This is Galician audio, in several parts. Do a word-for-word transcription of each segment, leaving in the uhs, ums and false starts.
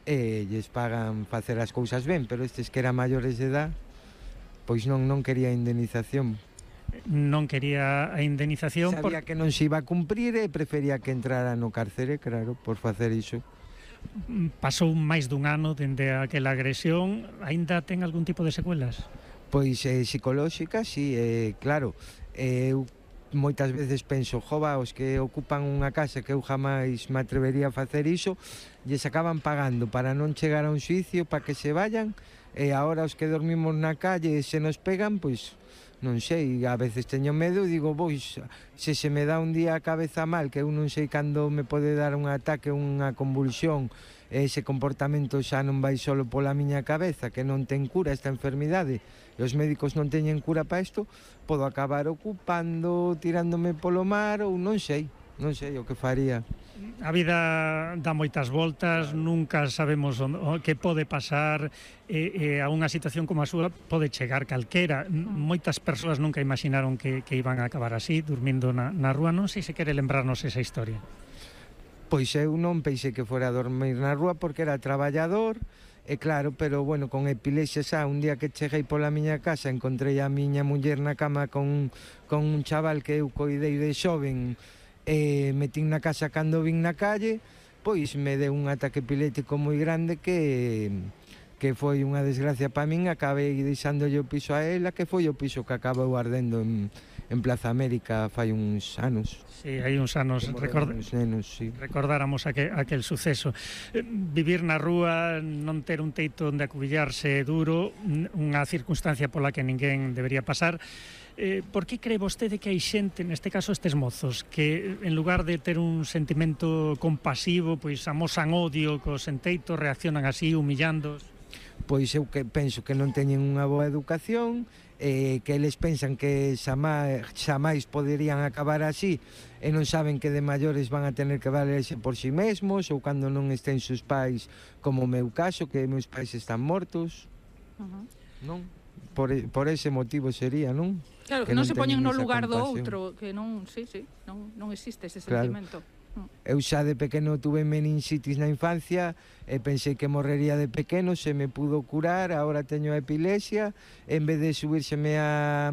e lles pagan facer as cousas ben, pero estes que eran maiores de edad, pois non non quería indemnización. Non quería a indemnización. Sabía por... que non se iba a cumprir e prefería que entrara no cárcere, claro, por facer iso. Pasou máis dun ano dende aquela agresión, aínda ten algún tipo de secuelas? Pois eh, psicolóxica, sí, eh, claro. Eu moitas veces penso, jova, os que ocupan unha casa que eu jamais me atrevería a facer iso, lles acaban pagando para non chegar a un xuicio, para que se vayan, e agora os que dormimos na calle se nos pegan, pois non sei, a veces teño medo e digo, pois, se se me dá un día a cabeza mal, que eu non sei cando me pode dar un ataque, unha convulsión, ese comportamento xa non vai solo pola miña cabeza, que non ten cura esta enfermidade, e os médicos non teñen cura para isto, podo acabar ocupando, tirándome polo mar, ou non sei, non sei o que faría. A vida dá moitas voltas, nunca sabemos o que pode pasar, e, e a unha situación como a súa pode chegar calquera. Moitas persoas nunca imaginaron que, que iban a acabar así, dormindo na, na rúa. Non sei se quere lembrarnos esa historia. Pois eu non pensei que fora a dormir na rúa porque era traballador, e claro, pero bueno, con epilepsia xa, un día que cheguei pola miña casa encontrei a miña muller na cama con, con un chaval que eu coidei de xoven, e metín na casa cando vin na calle, pois me deu un ataque epiléptico moi grande que que foi unha desgracia para min, acabei deixándolle o piso a ela, que foi o piso que acabou ardendo en, en Plaza América fai uns anos. Sí, hai uns anos, record... uns nenos, sí. Recordáramos aquel, aquel suceso. Eh, vivir na rúa, non ter un teito onde acubillarse duro, unha circunstancia pola que ninguén debería pasar. Eh, por que cree vostede que hai xente, neste caso estes mozos, que en lugar de ter un sentimento compasivo, pois amosan odio cos enteitos, reaccionan así, humillándos? Pois eu que penso que non teñen unha boa educación, eh, que eles pensan que xamais, xamais poderían acabar así, e non saben que de maiores van a tener que valerse por si mesmos, ou cando non estén sus pais, como o meu caso, que meus pais están mortos. Uh-huh. Non? Por, por ese motivo sería, non? Claro, que, que non, non se poñen no lugar do outro, que non, sí, sí, non, non existe ese sentimento. Claro. Eu xa de pequeno tuve meningitis na infancia e pensei que morrería de pequeno, se me pudo curar, agora teño epilepsia, en vez de subírseme a,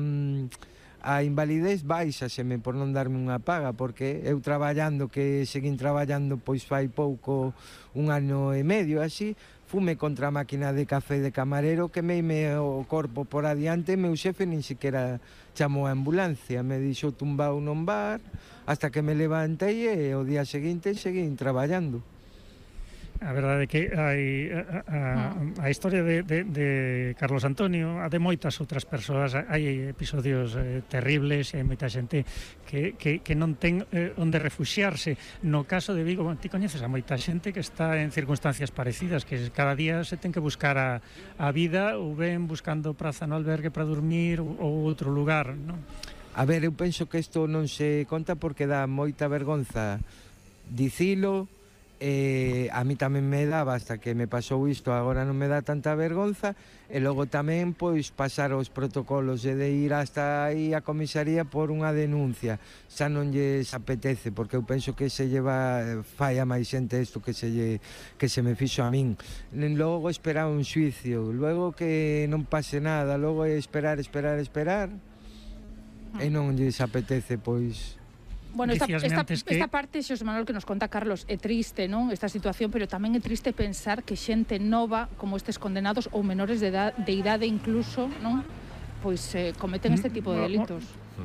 a invalidez, baixaseme por non darme unha paga, porque eu traballando, que seguín traballando pois fai pouco, un ano e medio así, fume contra a máquina de café de camarero, que meime o corpo por adiante, meu xefe nin siquiera chamou a ambulancia, me dixo tumbao non bar, hasta que me levantei e o día seguinte seguín traballando. A verdade é que hai a, a, a historia de, de, de Carlos Antonio, a de moitas outras persoas, hai episodios eh, terribles, e hai moita xente que, que, que non ten eh, onde refuxiarse. No caso de Vigo, ti coñeces a moita xente que está en circunstancias parecidas, que cada día se ten que buscar a, a vida, ou ben buscando praza no albergue para dormir ou, ou outro lugar, non? A ver, eu penso que isto non se conta porque dá moita vergonza dicilo. Eh, a mí tamén me daba hasta que me pasou isto, agora non me dá tanta vergonza, e logo tamén pois pasar os protocolos e de ir hasta aí a comisaría por unha denuncia, xa non lles apetece, porque eu penso que se lleva fai a máis xente isto que se lle, que se me fixo a min. Logo esperar un xuicio, logo que non pase nada, logo é esperar, esperar, esperar, e non lles apetece, pois... Bueno, esta, esta, que... esta parte, Xosé Manuel, que nos conta Carlos, é triste, non? Esta situación, pero tamén é triste pensar que xente nova, como estes condenados, ou menores de idade, de idade incluso, non? Pois eh, cometen este tipo de delitos.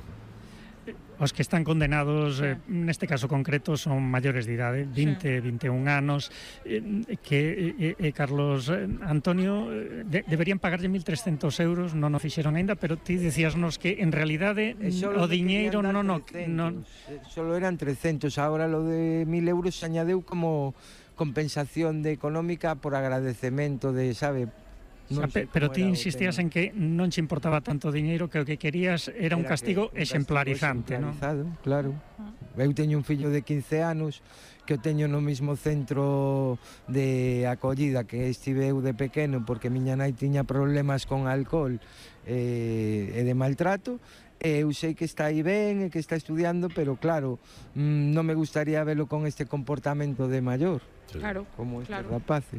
Os que están condenados, sí. eh, neste caso concreto, son maiores de idade, vinte, sí. vinte e un anos, eh, que eh, eh, Carlos eh, Antonio de, deberían pagarlle mil trescentos euros, non o fixeron aínda, pero ti decíasnos que en realidade o diñeiro non o... Non... Solo eran trescentos, agora lo de mil euros se añadeu como compensación de económica por agradecemento de, sabe... No sé, pero ti insistías en que non che importaba tanto diñeiro, que o que querías era, era un castigo que, exemplarizante, non? Claro. Eu teño un fillo de quince anos que o teño no mismo centro de acollida que estive eu de pequeno, porque miña nai tiña problemas con alcohol e, e de maltrato, e eu sei que está aí ben e que está estudiando, pero claro, mmm, non me gustaría velo con este comportamento de maior. Claro, como estes claro. rapaces.